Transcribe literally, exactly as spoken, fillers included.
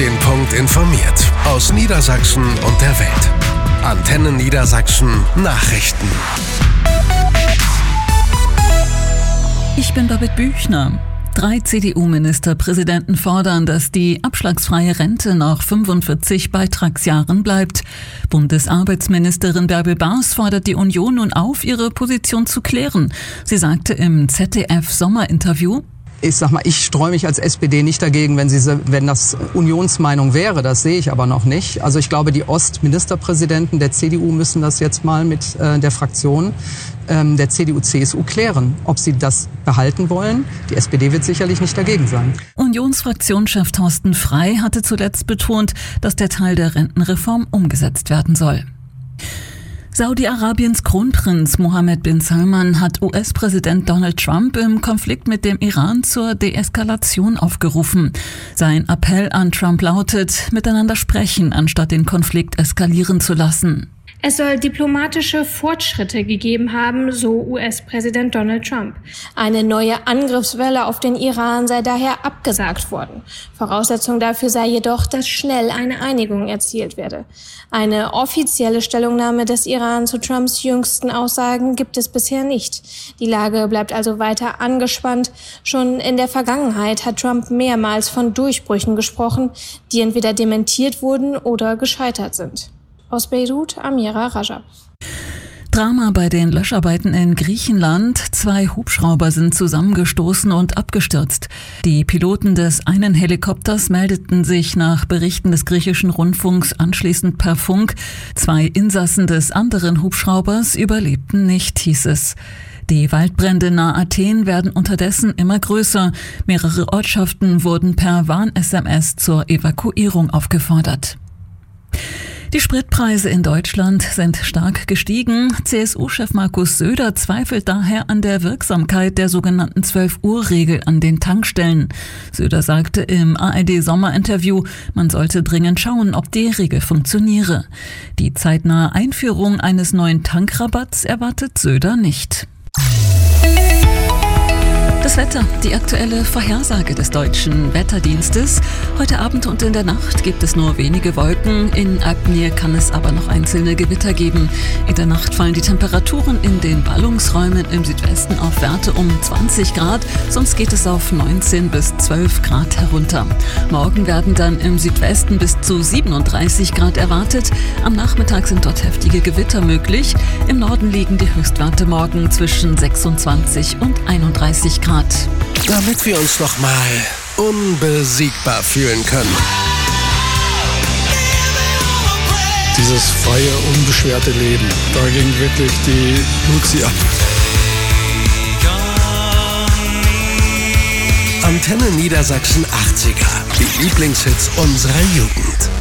den Punkt informiert. Aus Niedersachsen und der Welt. Antenne Niedersachsen Nachrichten. Ich bin Babette Büchner. Drei C D U-Ministerpräsidenten fordern, dass die abschlagsfreie Rente nach fünfundvierzig Beitragsjahren bleibt. Bundesarbeitsministerin Bärbel Baas fordert die Union nun auf, ihre Position zu klären. Sie sagte im Z D F-Sommerinterview: Ich sag mal, ich streue mich als S P D nicht dagegen, wenn, sie, wenn das Unionsmeinung wäre. Das sehe ich aber noch nicht. Also ich glaube, die Ostministerpräsidenten der C D U müssen das jetzt mal mit äh, der Fraktion ähm, der C D U C S U klären, ob sie das behalten wollen. Die S P D wird sicherlich nicht dagegen sein. Unionsfraktionschef Thorsten Frey hatte zuletzt betont, dass der Teil der Rentenreform umgesetzt werden soll. Saudi-Arabiens Kronprinz Mohammed bin Salman hat U S-Präsident Donald Trump im Konflikt mit dem Iran zur Deeskalation aufgerufen. Sein Appell an Trump lautet: miteinander sprechen, anstatt den Konflikt eskalieren zu lassen. Es soll diplomatische Fortschritte gegeben haben, so U S-Präsident Donald Trump. Eine neue Angriffswelle auf den Iran sei daher abgesagt worden. Voraussetzung dafür sei jedoch, dass schnell eine Einigung erzielt werde. Eine offizielle Stellungnahme des Iran zu Trumps jüngsten Aussagen gibt es bisher nicht. Die Lage bleibt also weiter angespannt. Schon in der Vergangenheit hat Trump mehrmals von Durchbrüchen gesprochen, die entweder dementiert wurden oder gescheitert sind. Aus Beirut, Amira Rajab. Drama bei den Löscharbeiten in Griechenland. Zwei Hubschrauber sind zusammengestoßen und abgestürzt. Die Piloten des einen Helikopters meldeten sich nach Berichten des griechischen Rundfunks anschließend per Funk. Zwei Insassen des anderen Hubschraubers überlebten nicht, hieß es. Die Waldbrände nahe Athen werden unterdessen immer größer. Mehrere Ortschaften wurden per Warn-S M S zur Evakuierung aufgefordert. Die Spritpreise in Deutschland sind stark gestiegen. C S U-Chef Markus Söder zweifelt daher an der Wirksamkeit der sogenannten zwölf-Uhr-Regel an den Tankstellen. Söder sagte im A R D-Sommerinterview, man sollte dringend schauen, ob die Regel funktioniere. Die zeitnahe Einführung eines neuen Tankrabatts erwartet Söder nicht. Das Wetter, die aktuelle Vorhersage des Deutschen Wetterdienstes. Heute Abend und in der Nacht gibt es nur wenige Wolken. In Alpnähe kann es aber noch einzelne Gewitter geben. In der Nacht fallen die Temperaturen in den Ballungsräumen im Südwesten auf Werte um zwanzig Grad. Sonst geht es auf neunzehn bis zwölf Grad herunter. Morgen werden dann im Südwesten bis zu siebenunddreißig Grad erwartet. Am Nachmittag sind dort heftige Gewitter möglich. Im Norden liegen die Höchstwerte morgen zwischen sechsundzwanzig und einunddreißig Grad. Damit wir uns noch mal unbesiegbar fühlen können. Dieses freie, unbeschwerte Leben, da ging wirklich die Luzi ab. Antenne Niedersachsen achtziger, die Lieblingshits unserer Jugend.